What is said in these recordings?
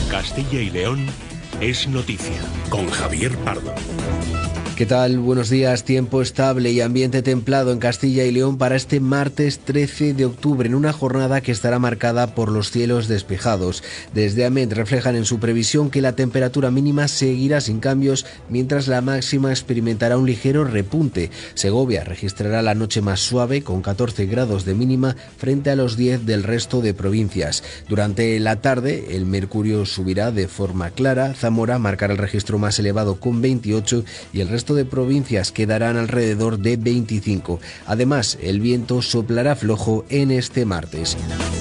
Castilla y León es noticia, con Javier Pardo. ¿Qué tal? Buenos días. Tiempo estable y ambiente templado en Castilla y León para este martes 13 de octubre, en una jornada que estará marcada por los cielos despejados. Desde AMET reflejan en su previsión que la temperatura mínima seguirá sin cambios, mientras la máxima experimentará un ligero repunte. Segovia registrará la noche más suave, con 14 grados de mínima, frente a los 10 del resto de provincias. Durante la tarde, el mercurio subirá de forma clara. Zamora marcará el registro más elevado con 28 y el resto de provincias quedarán alrededor de 25. Además, el viento soplará flojo en este martes.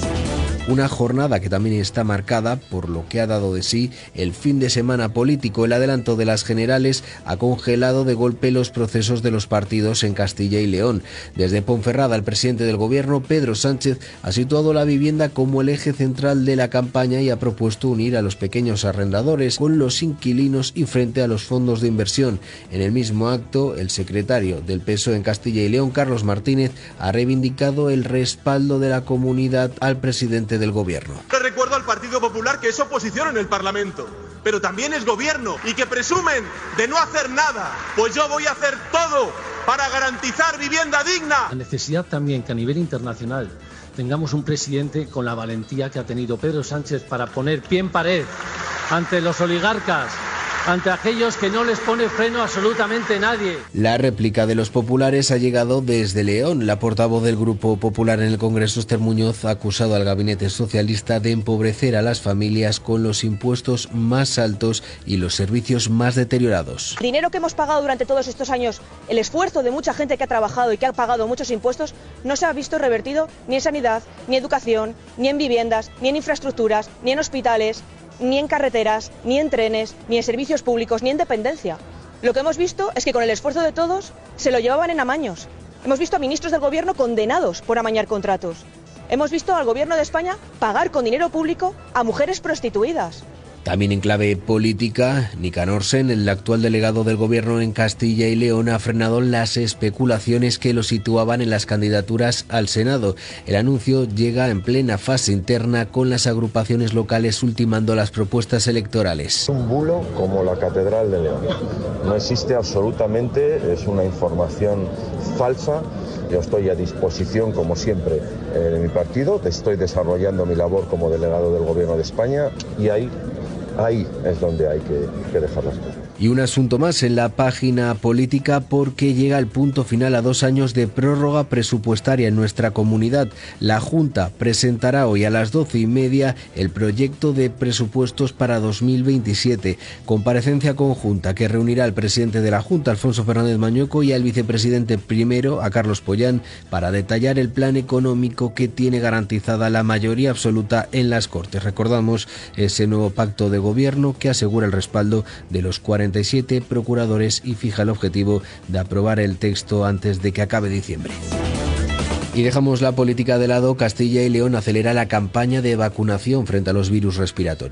Una jornada que también está marcada por lo que ha dado de sí el fin de semana político. El adelanto de las generales ha congelado de golpe los procesos de los partidos en Castilla y León. Desde Ponferrada, el presidente del gobierno, Pedro Sánchez, ha situado la vivienda como el eje central de la campaña y ha propuesto unir a los pequeños arrendadores con los inquilinos y frente a los fondos de inversión. En el mismo acto, el secretario del PSOE en Castilla y León, Carlos Martínez, ha reivindicado el respaldo de la comunidad al presidente del gobierno. Le recuerdo al Partido Popular que es oposición en el Parlamento, pero también es gobierno, y que presumen de no hacer nada. Pues yo voy a hacer todo para garantizar vivienda digna. La necesidad también que a nivel internacional tengamos un presidente con la valentía que ha tenido Pedro Sánchez para poner pie en pared ante los oligarcas, ante aquellos que no les pone freno absolutamente nadie. La réplica de los populares ha llegado desde León. La portavoz del Grupo Popular en el Congreso, Esther Muñoz, ha acusado al gabinete socialista de empobrecer a las familias con los impuestos más altos y los servicios más deteriorados. El dinero que hemos pagado durante todos estos años, el esfuerzo de mucha gente que ha trabajado y que ha pagado muchos impuestos, no se ha visto revertido ni en sanidad, ni en educación, ni en viviendas, ni en infraestructuras, ni en hospitales, ni en carreteras, ni en trenes, ni en servicios públicos, ni en dependencia. Lo que hemos visto es que con el esfuerzo de todos se lo llevaban en amaños. Hemos visto a ministros del gobierno condenados por amañar contratos. Hemos visto al gobierno de España pagar con dinero público a mujeres prostituidas. También en clave política, Nicanor Sen, el actual delegado del gobierno en Castilla y León, ha frenado las especulaciones que lo situaban en las candidaturas al Senado. El anuncio llega en plena fase interna, con las agrupaciones locales ultimando las propuestas electorales. Un bulo como la Catedral de León. No existe absolutamente, es una información falsa. Yo estoy a disposición, como siempre, de mi partido. Estoy desarrollando mi labor como delegado del Gobierno de España y ahí es donde hay que dejar las cosas. Y un asunto más en la página política, porque llega el punto final a 2 años de prórroga presupuestaria en nuestra comunidad. La Junta presentará hoy a las 12:30 el proyecto de presupuestos para 2027. Comparecencia conjunta que reunirá al presidente de la Junta, Alfonso Fernández Mañueco, y al vicepresidente primero, a Carlos Pollán, para detallar el plan económico que tiene garantizada la mayoría absoluta en las Cortes. Recordamos ese nuevo pacto de gobierno que asegura el respaldo de los 47 procuradores y fija el objetivo de aprobar el texto antes de que acabe diciembre. Y dejamos la política de lado. Castilla y León acelera la campaña de vacunación frente a los virus respiratorios.